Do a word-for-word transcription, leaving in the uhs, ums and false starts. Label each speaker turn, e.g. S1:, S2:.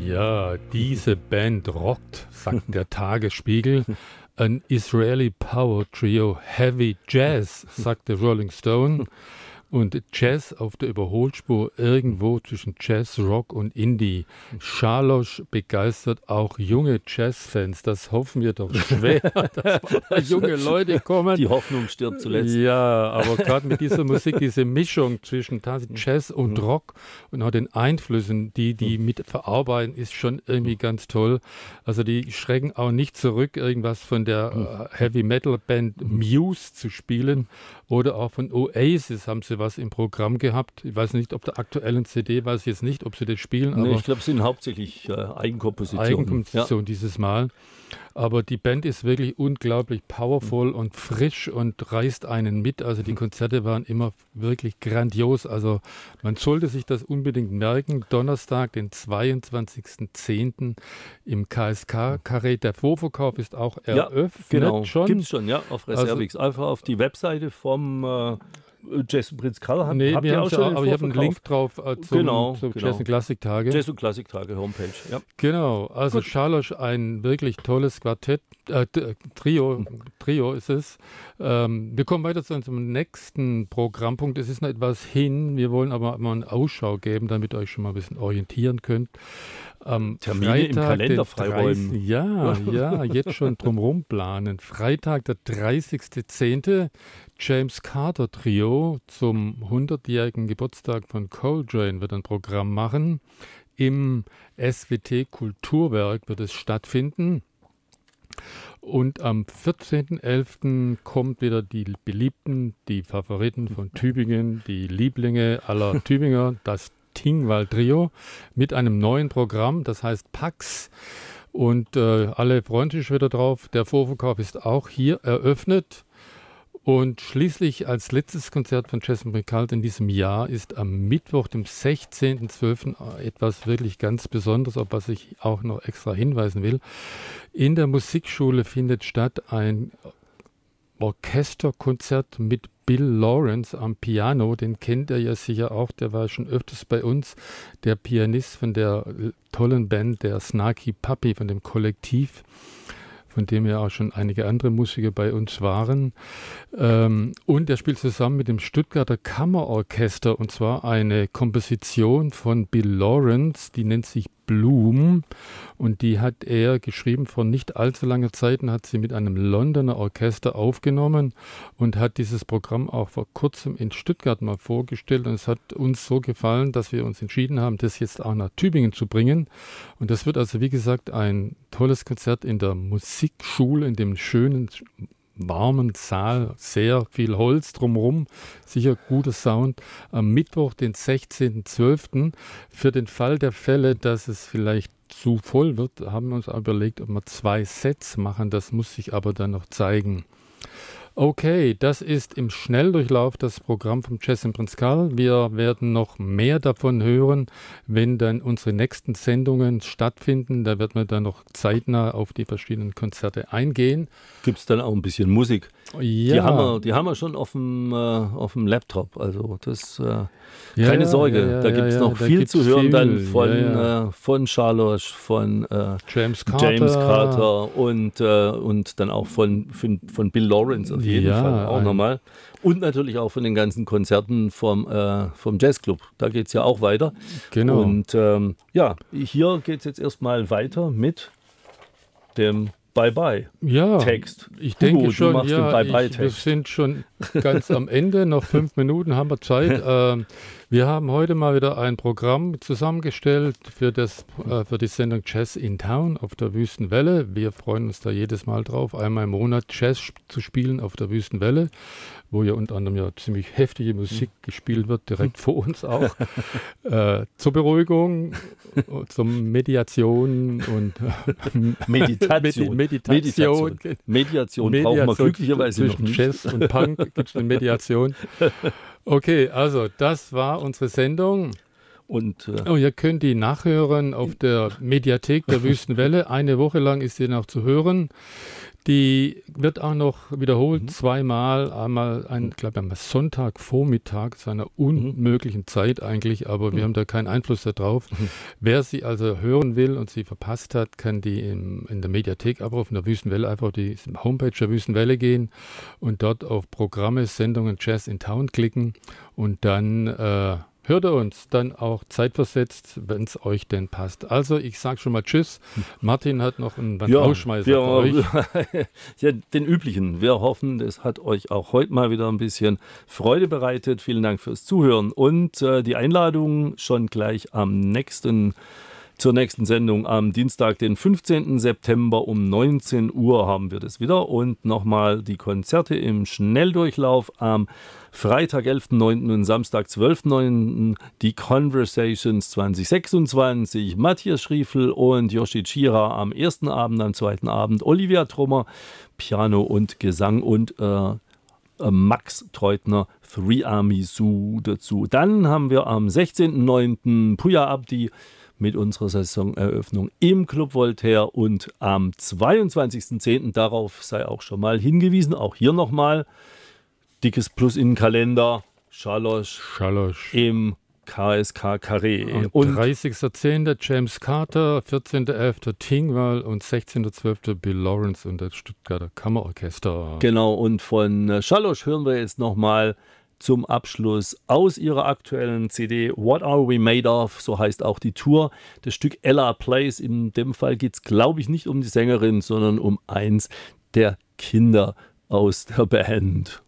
S1: Ja, diese Band rockt, sagt der Tagesspiegel. Ein Israeli Power Trio Heavy Jazz, sagt der Rolling Stone. Und Jazz auf der Überholspur irgendwo zwischen Jazz, Rock und Indie. Scharlosch begeistert auch junge Jazzfans. Das hoffen wir doch schwer, dass junge Leute kommen.
S2: Die Hoffnung stirbt zuletzt.
S1: Ja, aber gerade mit dieser Musik, diese Mischung zwischen Jazz und Rock und auch den Einflüssen, die die mit verarbeiten, ist schon irgendwie ganz toll. Also die schrecken auch nicht zurück, irgendwas von der äh, Heavy Metal Band Muse zu spielen oder auch von Oasis haben sie was im Programm gehabt. Ich weiß nicht, ob der aktuellen C D, weiß ich jetzt nicht, ob sie das spielen.
S2: Nee,
S1: aber
S2: ich glaube, es sind hauptsächlich äh, Eigenkompositionen.
S1: Eigenkomposition ja. dieses Mal. Aber die Band ist wirklich unglaublich powerful und frisch und reißt einen mit. Also die Konzerte waren immer wirklich grandios. Also man sollte sich das unbedingt merken. Donnerstag, den zweiundzwanzigsten zehnten im K S K-Karree. Der Vorverkauf ist auch eröffnet.
S2: Ja, genau.
S1: Schon.
S2: Gibt es schon, ja, auf Reservix. Also, einfach auf die Webseite vom äh, Jazz und Prinz Karl.
S1: Hab, nee, habt ihr auch schon auch, aber ich habe einen Link drauf äh, zum,
S2: genau,
S1: zum
S2: genau.
S1: Jazz und Klassiktage.
S2: Jazz und Klassiktage Homepage, ja.
S1: Genau, also Scharlosch, ein wirklich tolles Quartett, äh, Trio, Trio ist es. Ähm, wir kommen weiter zu unserem nächsten Programmpunkt. Es ist noch etwas hin, wir wollen aber mal eine Ausschau geben, damit ihr euch schon mal ein bisschen orientieren könnt. Am
S2: Termine
S1: Freitag,
S2: im Kalender freiräumen.
S1: Ja, ja, jetzt schon drumherum planen. Freitag, der dreißigsten zehnten James Carter Trio zum hundertjährigen Geburtstag von Coltrane wird ein Programm machen. Im S W T Kulturwerk wird es stattfinden. Und am vierzehnten elften kommt wieder die Beliebten, die Favoriten von Tübingen, die Lieblinge aller Tübinger, das Tingwall Trio mit einem neuen Programm, das heißt Pax. Und äh, alle freuen sich wieder drauf. Der Vorverkauf ist auch hier eröffnet. Und schließlich als letztes Konzert von Jazz und Prinz Karl in diesem Jahr ist am Mittwoch, dem sechzehnten zwölften etwas wirklich ganz Besonderes, auf was ich auch noch extra hinweisen will. In der Musikschule findet statt ein Orchesterkonzert mit Bill Lawrence am Piano. Den kennt ihr ja sicher auch, der war schon öfters bei uns. Der Pianist von der tollen Band, der Snarky Puppy, von dem Kollektiv, von dem ja auch schon einige andere Musiker bei uns waren. Ähm, und er spielt zusammen mit dem Stuttgarter Kammerorchester, und zwar eine Komposition von Bill Lawrence, die nennt sich Bloom, und die hat er geschrieben vor nicht allzu langer Zeit und hat sie mit einem Londoner Orchester aufgenommen und hat dieses Programm auch vor kurzem in Stuttgart mal vorgestellt, und es hat uns so gefallen, dass wir uns entschieden haben, das jetzt auch nach Tübingen zu bringen. Und das wird also, wie gesagt, ein tolles Konzert in der Musikschule, in dem schönen warmen Saal, sehr viel Holz drumherum, sicher guter Sound. Am Mittwoch, den sechzehnten zwölften Für den Fall der Fälle, dass es vielleicht zu voll wird, haben wir uns überlegt, ob wir zwei Sets machen. Das muss sich aber dann noch zeigen. Okay, das ist im Schnelldurchlauf das Programm vom Jazz und Prinz Karl. Wir werden noch mehr davon hören, wenn dann unsere nächsten Sendungen stattfinden. Da wird man dann noch zeitnah auf die verschiedenen Konzerte eingehen.
S2: Gibt es dann auch ein bisschen Musik?
S1: Ja.
S2: Die haben wir, die haben wir schon auf dem, äh, auf dem Laptop. Also das, äh,
S1: Ja,
S2: keine
S1: ja,
S2: Sorge,
S1: ja, ja,
S2: da gibt es
S1: ja,
S2: noch
S1: da
S2: viel
S1: gibt's
S2: zu hören
S1: viel.
S2: dann von,
S1: Ja, ja.
S2: Äh, von Scharlosch, von äh,
S1: James Carter.
S2: James Carter und, äh, und dann auch von, von, von Bill Lawrence auf jeden
S1: Ja,
S2: Fall auch
S1: ein-
S2: nochmal. Und natürlich auch von den ganzen Konzerten vom, äh, vom Jazzclub. Da geht es ja auch weiter.
S1: Genau.
S2: Und ähm, ja, hier geht es jetzt erstmal weiter mit dem Bye-Bye-Text.
S1: Ja, ich
S2: Hugo,
S1: denke
S2: du
S1: schon,
S2: machst den
S1: ja, ich, wir
S2: Bye-Bye-Text.
S1: sind schon ganz am Ende, noch fünf Minuten haben wir Zeit. Ähm, wir haben heute mal wieder ein Programm zusammengestellt für, das, äh, für die Sendung Jazz in Town auf der Wüstenwelle. Wir freuen uns da jedes Mal drauf, einmal im Monat Jazz sp- zu spielen auf der Wüstenwelle, wo ja unter anderem ja ziemlich heftige Musik gespielt wird, direkt vor uns auch. äh, zur Beruhigung, zur Mediation und
S2: Meditation.
S1: Medi- Meditation.
S2: Meditation. Mediation brauchen wir glücklicherweise noch
S1: zwischen
S2: nicht.
S1: Jazz und Punk gibt es eine Mediation. Okay, also das war unsere Sendung.
S2: Und äh,
S1: Oh, ihr könnt die nachhören auf der Mediathek der Wüstenwelle. Eine Woche lang ist sie noch zu hören. Die wird auch noch wiederholt,
S2: Mhm.
S1: zweimal, einmal, ein, glaube ich, am Sonntagvormittag zu einer unmöglichen mhm. Zeit eigentlich, aber mhm. wir haben da keinen Einfluss darauf. Mhm. Wer sie also hören will und sie verpasst hat, kann die im, in der Mediathek abrufen, der Wüstenwelle, einfach auf die Homepage der Wüstenwelle gehen und dort auf Programme, Sendungen Jazz in Town klicken und dann äh, hört ihr uns dann auch zeitversetzt, wenn es euch denn passt. Also ich sage schon mal Tschüss. Martin hat noch einen
S2: ja,
S1: Rausschmeißer
S2: wir,
S1: für euch.
S2: Ja, den üblichen. Wir hoffen, es hat euch auch heute mal wieder ein bisschen Freude bereitet. Vielen Dank fürs Zuhören und äh, die Einladung schon gleich am nächsten Zur nächsten Sendung am Dienstag, den fünfzehnten September um neunzehn Uhr haben wir das wieder. Und nochmal die Konzerte im Schnelldurchlauf am Freitag, elften neunten und Samstag, zwölften neunten Die Conversations zwanzig sechsundzwanzig. Matthias Schriefel und Yoshi Chira am ersten Abend, am zweiten Abend Olivia Trummer, Piano und Gesang und äh, Max Treutner, Three Army Zoo dazu. Dann haben wir am sechzehnten neunten Puya Abdi mit unserer Saisoneröffnung im Club Voltaire und am zweiundzwanzigsten zehnten darauf sei auch schon mal hingewiesen, auch hier nochmal dickes Plus in den Kalender, Schalosch,
S1: Schalosch.
S2: im K S K Carré.
S1: Und, und dreißigsten zehnten James Carter, vierzehnten elften Tingwall und sechzehnten zwölften Bill Lawrence und das Stuttgarter Kammerorchester.
S2: Genau, und von Schalosch hören wir jetzt nochmal zum Abschluss aus ihrer aktuellen C D What Are We Made Of, so heißt auch die Tour, das Stück Ella Plays. In dem Fall geht es, glaube ich, nicht um die Sängerin, sondern um eins der Kinder aus der Band.